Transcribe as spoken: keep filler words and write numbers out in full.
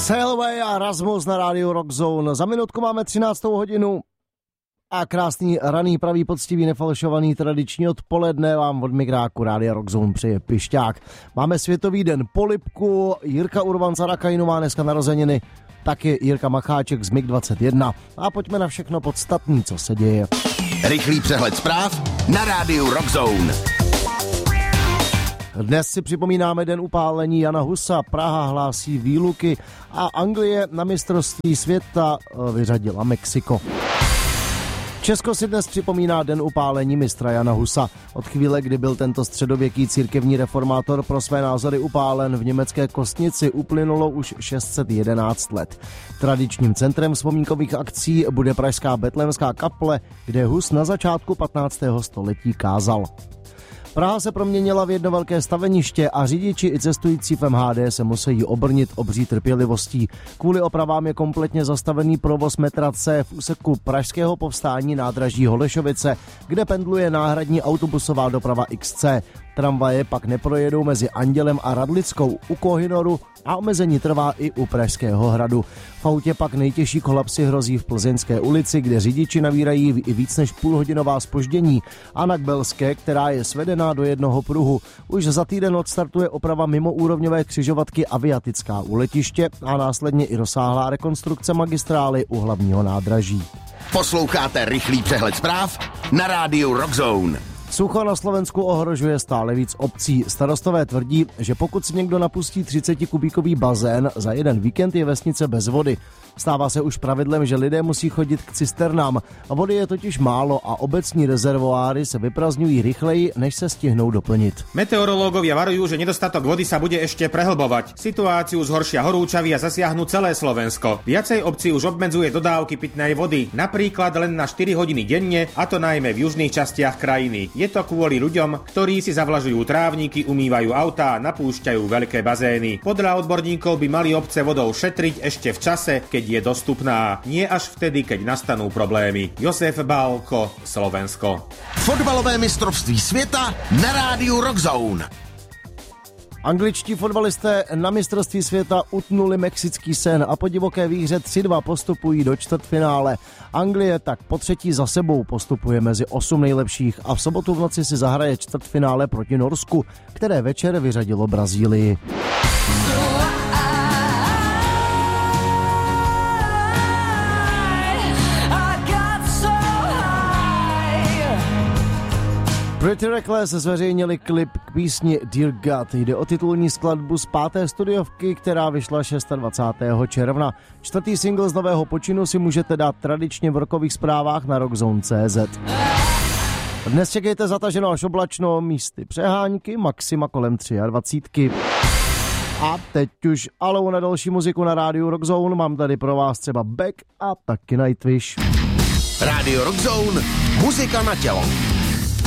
Sailway a Rasmus na rádiu Rockzone. Za minutku máme třináctou hodinu a krásný raný, pravý, poctivý, nefalšovaný tradiční odpoledne vám od migráku rádia Rockzone přeje Pišťák. Máme Světový den polibku, Jirka Urban z Arakajnu má dneska narozeniny, taky Jirka Macháček z mig dvacet jedna. A pojďme na všechno podstatný, co se děje. Rychlý přehled zpráv na rádiu Rockzone. Dnes si připomínáme den upálení Jana Husa, Praha hlásí výluky a Anglie na mistrovství světa vyřadila Mexiko. Česko si dnes připomíná den upálení mistra Jana Husa. Od chvíle, kdy byl tento středověký církevní reformátor pro své názory upálen v německé Kostnici, uplynulo už šest set jedenáct let. Tradičním centrem vzpomínkových akcí bude pražská Betlémská kaple, kde Hus na začátku patnáctého století kázal. Praha se proměnila v jedno velké staveniště a řidiči i cestující v M H D se musí obrnit obří trpělivostí. Kvůli opravám je kompletně zastavený provoz metra C v úseku pražského povstání nádraží Holešovice, kde pendluje náhradní autobusová doprava X C. Tramvaje pak neprojedou mezi Andělem a Radlickou u Kohinoru a omezení trvá i u Pražského hradu. V autě pak nejtěžší kolapsy hrozí v Plzeňské ulici, kde řidiči navírají i víc než půlhodinová zpoždění, a na Kbelské, která je svedená do jednoho pruhu. Už za týden odstartuje oprava mimoúrovňové křižovatky Aviatická u letiště a následně i rozsáhlá rekonstrukce magistrály u hlavního nádraží. Posloucháte rychlý přehled zpráv na rádiu Rockzone. Sucho na Slovensku ohrožuje stále víc obcí. Starostové tvrdí, že pokud si někdo napustí třicetikubíkový bazén, za jeden víkend je vesnice bez vody. Stává se už pravidlem, že lidé musí chodit k cisternám. A vody je totiž málo a obecní rezervoáry se vyprazňují rychleji, než se stihnou doplnit. Meteorológovia varujú, že nedostatok vody sa bude ešte prehlbovať. Situáciu zhoršia horúčavy a zasiahnu celé Slovensko. Viacej obcí už obmedzuje dodávky pitnej vody, napríklad len na štyri hodiny denne, a to najmä v južných častiach krajiny. Je to kvôli ľuďom, ktorí si zavlažujú trávniky, umývajú autá a napúšťajú veľké bazény. Podľa odborníkov by mali obce vodou šetriť ešte v čase, keď je dostupná, nie až vtedy, keď nastanú problémy. Josef Bálko, Slovensko. Fotbalové mistrovství světa na rádiu Rockzone. Angličtí fotbalisté na mistrovství světa utnuli mexický sen a po divoké výhře tři dva postupují do čtvrtfinále. Anglie tak po třetí za sebou postupuje mezi osm nejlepších a v sobotu v noci si zahraje čtvrtfinále proti Norsku, které večer vyřadilo Brazílii. Pretty Reckless zveřejnili klip k písni Dear God. Jde o titulní skladbu z páté studiovky, která vyšla dvacátého šestého června. Čtvrtý single z nového počinu si můžete dát tradičně v rockových zprávách na rockzone tečka cé zet. Dnes čekejte zataženo až oblačno, místy přehánky, maxima kolem dvacet tři. A teď už alou na další muziku na rádiu Rockzone. Mám tady pro vás třeba Beck a taky Nightwish. Rádio Rockzone, muzika na tělo.